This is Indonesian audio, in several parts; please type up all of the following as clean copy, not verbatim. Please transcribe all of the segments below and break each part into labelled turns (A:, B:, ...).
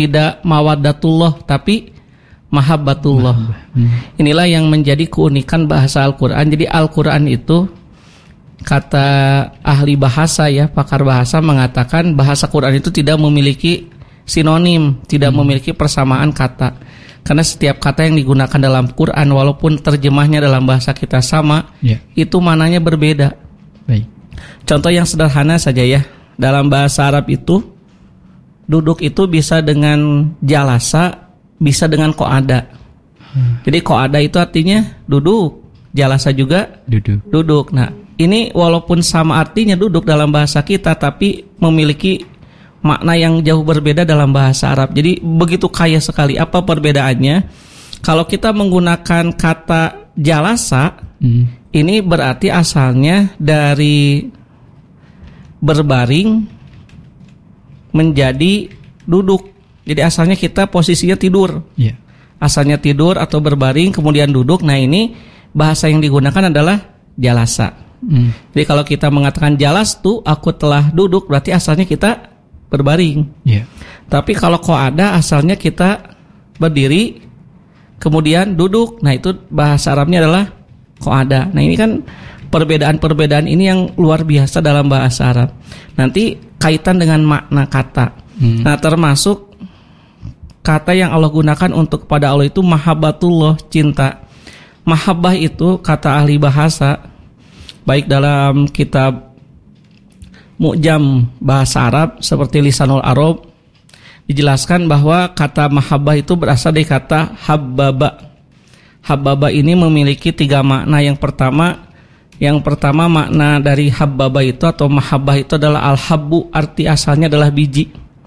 A: tidak mawaddatullah tapi mahabbatullah. Inilah yang menjadi keunikan bahasa Al-Qur'an. Jadi Al-Qur'an itu, kata ahli bahasa ya, pakar bahasa mengatakan bahasa Quran itu tidak memiliki sinonim, tidak memiliki persamaan kata. Karena setiap kata yang digunakan dalam Quran walaupun terjemahnya dalam bahasa kita sama, itu maknanya berbeda.
B: Baik.
A: Contoh yang sederhana saja ya. Dalam bahasa Arab itu duduk itu bisa dengan jalasa, bisa dengan qo'ada. Jadi qo'ada itu artinya duduk, jalasa juga duduk. Nah, ini walaupun sama artinya duduk dalam bahasa kita, tapi memiliki makna yang jauh berbeda dalam bahasa Arab. Jadi begitu kaya sekali. Apa perbedaannya? Kalau kita menggunakan kata jalasa, ini berarti asalnya dari berbaring menjadi duduk. Jadi asalnya kita posisinya tidur. Asalnya tidur atau berbaring kemudian duduk. Nah, ini bahasa yang digunakan adalah jalasa. Jadi kalau kita mengatakan jalas tuh, aku telah duduk, berarti asalnya kita berbaring. Tapi kalau qo'ada asalnya kita berdiri kemudian duduk. Nah, itu bahasa Arabnya adalah qo'ada. Nah, ini kan perbedaan-perbedaan ini yang luar biasa dalam bahasa Arab. Nanti kaitan dengan makna kata. Nah, termasuk kata yang Allah gunakan untuk kepada Allah itu mahabbatullah, cinta. Mahabbah itu kata ahli bahasa, baik dalam kitab Mu'jam bahasa Arab seperti Lisanul Arab, dijelaskan bahwa kata mahabbah itu berasal dari kata habbaba. Habbaba ini memiliki 3 makna. Yang pertama makna dari habbaba itu atau mahabbah itu adalah al-habbu, arti asalnya adalah biji.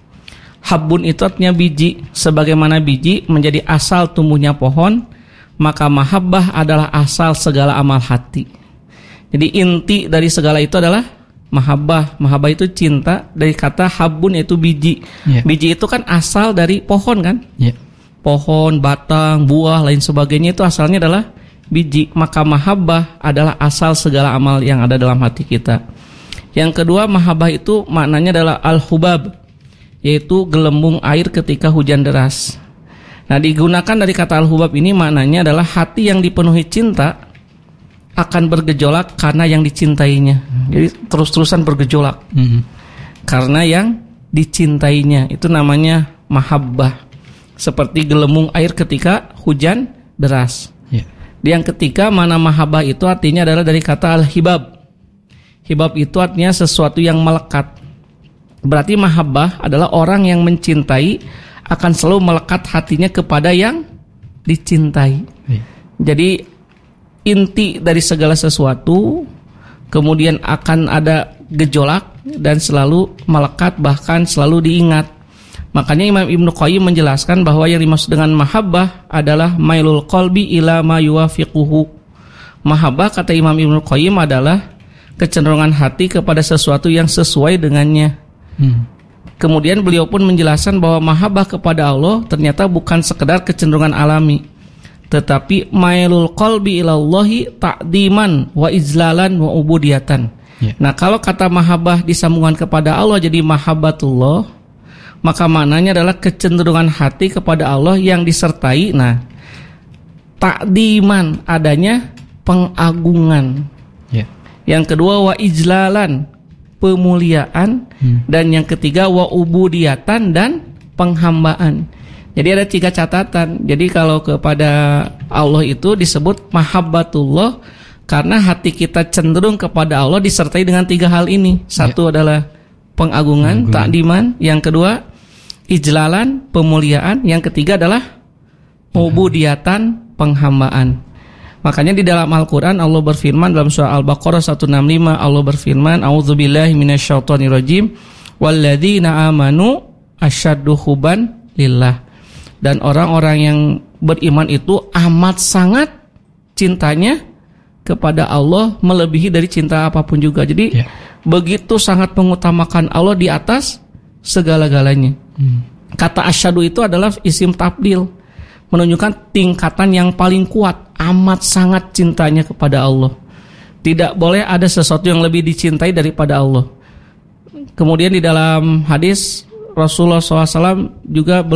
A: Habbun itu artinya biji. Sebagaimana biji menjadi asal tumbuhnya pohon, maka mahabbah adalah asal segala amal hati. Jadi inti dari segala itu adalah mahabbah. Mahabbah itu cinta, dari kata habbun yaitu biji. Biji itu kan asal dari pohon kan? Pohon, batang, buah, lain sebagainya itu asalnya adalah biji. Maka mahabbah adalah asal segala amal yang ada dalam hati kita. Yang kedua, mahabbah itu maknanya adalah al-hubab, yaitu gelembung air ketika hujan deras. Nah, digunakan dari kata al-hubab ini maknanya adalah hati yang dipenuhi cinta akan bergejolak karena yang dicintainya. Jadi terus-terusan bergejolak karena yang dicintainya. Itu namanya mahabbah. Seperti gelembung air ketika hujan deras. Yang ketiga, mana mahabbah itu artinya adalah dari kata al-hibab. Hibab itu artinya sesuatu yang melekat. Berarti mahabbah adalah orang yang mencintai akan selalu melekat hatinya kepada yang dicintai. Jadi inti dari segala sesuatu kemudian akan ada gejolak dan selalu melekat, bahkan selalu diingat. Makanya Imam Ibnu Qayyim menjelaskan bahwa yang dimaksud dengan mahabbah adalah mailul qalbi ila ma yuwafiquhu. Mahabbah, kata Imam Ibnu Qayyim, adalah kecenderungan hati kepada sesuatu yang sesuai dengannya. Kemudian beliau pun menjelaskan bahwa mahabbah kepada Allah ternyata bukan sekedar kecenderungan alami, tetapi mailul qalbi ilallahi ta'diman wa izlalan wa ubudiyatan. Nah, kalau kata mahabbah disambungkan kepada Allah jadi mahabbatullah, maka maknanya adalah kecenderungan hati kepada Allah yang disertai ta'diman, adanya pengagungan. Yang kedua wa izlalan, pemuliaan, dan yang ketiga wa ubudiyatan, dan penghambaan. Jadi ada 3 catatan. Jadi kalau kepada Allah itu disebut mahabbatullah karena hati kita cenderung kepada Allah disertai dengan 3 hal ini. Satu adalah pengagungan, ta'diman. Yang kedua ijlalan, pemuliaan. Yang ketiga adalah ubudiyatan, penghambaan. Makanya di dalam Al-Quran Allah berfirman dalam surah Al-Baqarah 165, Allah berfirman, a'udzubillahi minasyaitonirrajim, walladzina amanu asyaddu hubban lillah. Dan orang-orang yang beriman itu amat sangat cintanya kepada Allah, melebihi dari cinta apapun juga. Jadi begitu sangat mengutamakan Allah di atas segala-galanya. Kata asyadu itu adalah isim tabdil, menunjukkan tingkatan yang paling kuat, amat sangat cintanya kepada Allah. Tidak boleh ada sesuatu yang lebih dicintai daripada Allah. Kemudian di dalam hadis Rasulullah SAW juga